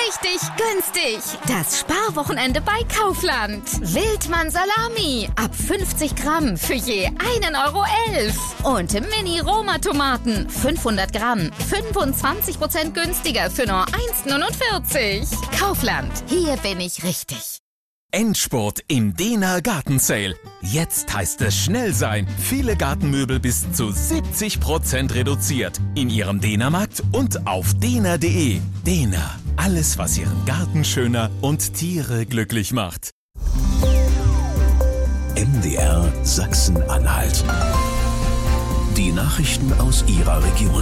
richtig günstig. Das Sparwochenende bei Kaufland. Wildmann Salami ab 50 Gramm für je 1,11 €. Und Mini-Roma-Tomaten 500 Gramm 25% günstiger für nur 1,49 €. Kaufland, hier bin ich richtig. Endspurt im Dehner Gartensale. Jetzt heißt es schnell sein. Viele Gartenmöbel bis zu 70% reduziert. In Ihrem Dehnermarkt und auf dehner.de. Dehner. Alles, was Ihren Garten schöner und Tiere glücklich macht. MDR Sachsen-Anhalt. Die Nachrichten aus Ihrer Region.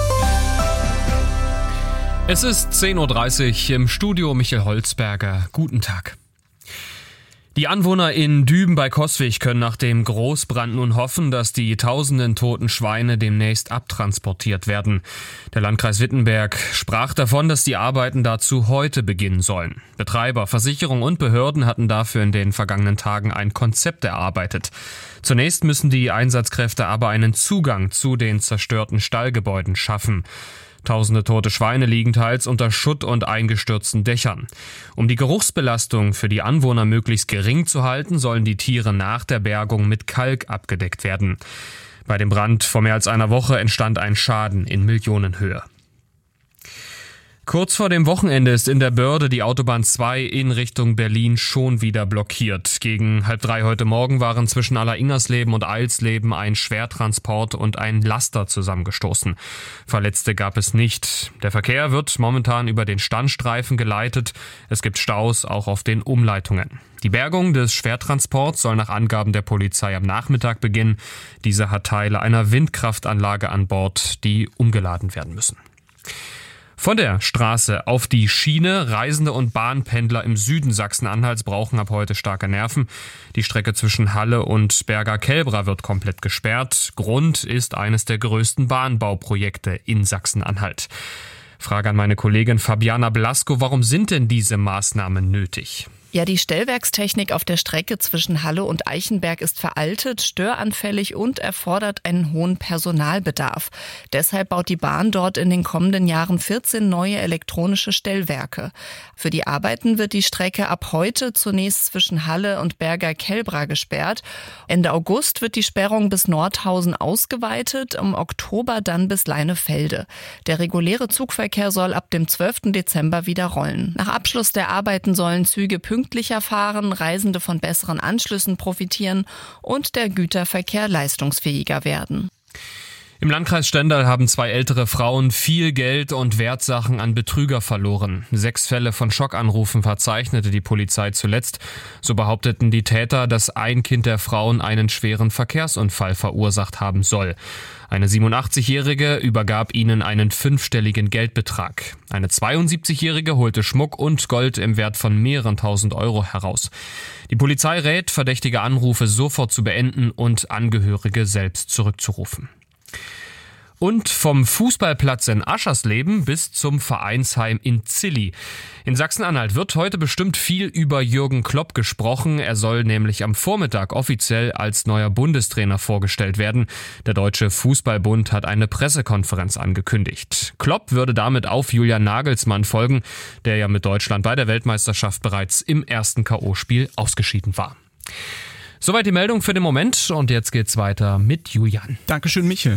Es ist 10:30 Uhr im Studio Michael Holzberger. Guten Tag. Die Anwohner in Düben bei Coswig können nach dem Großbrand nun hoffen, dass die tausenden toten Schweine demnächst abtransportiert werden. Der Landkreis Wittenberg sprach davon, dass die Arbeiten dazu heute beginnen sollen. Betreiber, Versicherung und Behörden hatten dafür in den vergangenen Tagen ein Konzept erarbeitet. Zunächst müssen die Einsatzkräfte aber einen Zugang zu den zerstörten Stallgebäuden schaffen. Tausende tote Schweine liegen teils unter Schutt und eingestürzten Dächern. Um die Geruchsbelastung für die Anwohner möglichst gering zu halten, sollen die Tiere nach der Bergung mit Kalk abgedeckt werden. Bei dem Brand vor mehr als einer Woche entstand ein Schaden in Millionenhöhe. Kurz vor dem Wochenende ist in der Börde die Autobahn 2 in Richtung Berlin schon wieder blockiert. Gegen 2:30 heute Morgen waren zwischen Alleringers-Leben und Eilsleben ein Schwertransport und ein Laster zusammengestoßen. Verletzte gab es nicht. Der Verkehr wird momentan über den Standstreifen geleitet. Es gibt Staus auch auf den Umleitungen. Die Bergung des Schwertransports soll nach Angaben der Polizei am Nachmittag beginnen. Diese hat Teile einer Windkraftanlage an Bord, die umgeladen werden müssen. Von der Straße auf die Schiene. Reisende und Bahnpendler im Süden Sachsen-Anhalts brauchen ab heute starke Nerven. Die Strecke zwischen Halle und Berger-Kelbra wird komplett gesperrt. Grund ist eines der größten Bahnbauprojekte in Sachsen-Anhalt. Frage an meine Kollegin Fabiana Blasco, warum sind denn diese Maßnahmen nötig? Ja, die Stellwerkstechnik auf der Strecke zwischen Halle und Eichenberg ist veraltet, störanfällig und erfordert einen hohen Personalbedarf. Deshalb baut die Bahn dort in den kommenden Jahren 14 neue elektronische Stellwerke. Für die Arbeiten wird die Strecke ab heute zunächst zwischen Halle und Berger-Kelbra gesperrt. Ende August wird die Sperrung bis Nordhausen ausgeweitet, im Oktober dann bis Leinefelde. Der reguläre Zugverkehr soll ab dem 12. Dezember wieder rollen. Nach Abschluss der Arbeiten sollen Züge pünktlicher fahren, Reisende von besseren Anschlüssen profitieren und der Güterverkehr leistungsfähiger werden. Im Landkreis Stendal haben 2 ältere Frauen viel Geld und Wertsachen an Betrüger verloren. 6 Fälle von Schockanrufen verzeichnete die Polizei zuletzt. So behaupteten die Täter, dass ein Kind der Frauen einen schweren Verkehrsunfall verursacht haben soll. Eine 87-Jährige übergab ihnen einen 5-stelligen Geldbetrag. Eine 72-Jährige holte Schmuck und Gold im Wert von mehreren tausend Euro heraus. Die Polizei rät, verdächtige Anrufe sofort zu beenden und Angehörige selbst zurückzurufen. Und vom Fußballplatz in Aschersleben bis zum Vereinsheim in Zilli. In Sachsen-Anhalt wird heute bestimmt viel über Jürgen Klopp gesprochen. Er soll nämlich am Vormittag offiziell als neuer Bundestrainer vorgestellt werden. Der Deutsche Fußballbund hat eine Pressekonferenz angekündigt. Klopp würde damit auf Julian Nagelsmann folgen, der ja mit Deutschland bei der Weltmeisterschaft bereits im ersten K.O.-Spiel ausgeschieden war. Soweit die Meldung für den Moment und jetzt geht's weiter mit Julian. Dankeschön, Michel.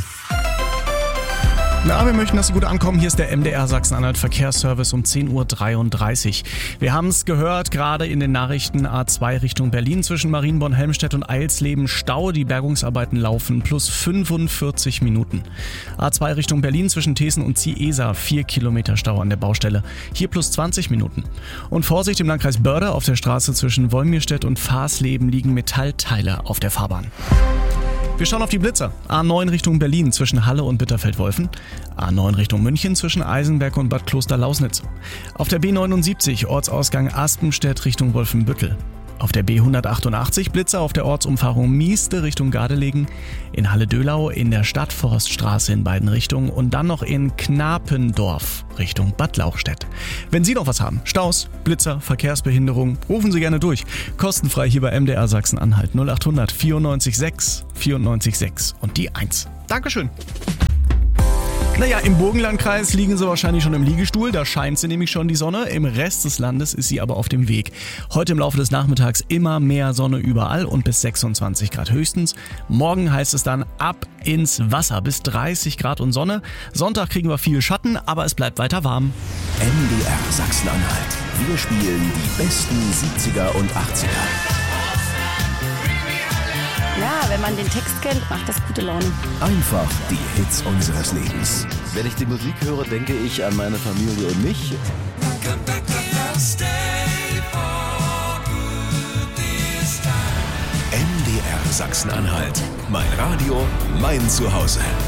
Na, wir möchten, dass Sie gut ankommen. Hier ist der MDR Sachsen-Anhalt Verkehrsservice um 10:33 Uhr. Wir haben es gehört, gerade in den Nachrichten A2 Richtung Berlin zwischen Marienborn, Helmstedt und Eilsleben Stau. Die Bergungsarbeiten laufen plus 45 Minuten. A2 Richtung Berlin zwischen Thesen und Ziesa 4 Kilometer Stau an der Baustelle. Hier plus 20 Minuten. Und Vorsicht im Landkreis Börde, auf der Straße zwischen Wolmirstedt und Fahrsleben liegen Metallteile auf der Fahrbahn. Wir schauen auf die Blitzer. A9 Richtung Berlin zwischen Halle und Bitterfeld-Wolfen. A9 Richtung München zwischen Eisenberg und Bad Kloster-Lausnitz. Auf der B79 Ortsausgang Aspenstedt Richtung Wolfenbüttel. Auf der B188 Blitzer auf der Ortsumfahrung Mieste Richtung Gardelegen, in Halle-Dölau, in der Stadtforststraße in beiden Richtungen und dann noch in Knapendorf Richtung Bad Lauchstädt. Wenn Sie noch was haben, Staus, Blitzer, Verkehrsbehinderung, rufen Sie gerne durch. Kostenfrei hier bei MDR Sachsen-Anhalt 0800 94 6 94 6 und die 1. Dankeschön. Naja, im Burgenlandkreis liegen sie wahrscheinlich schon im Liegestuhl, da scheint sie nämlich schon die Sonne. Im Rest des Landes ist sie aber auf dem Weg. Heute im Laufe des Nachmittags immer mehr Sonne überall und bis 26 Grad höchstens. Morgen heißt es dann ab ins Wasser bis 30 Grad und Sonne. Sonntag kriegen wir viel Schatten, aber es bleibt weiter warm. MDR Sachsen-Anhalt. Wir spielen die besten 70er und 80er. Ja, wenn man den Text kennt, macht das gute Laune. Einfach die Hits unseres Lebens. Wenn ich die Musik höre, denke ich an meine Familie und mich. MDR Sachsen-Anhalt. Mein Radio, mein Zuhause.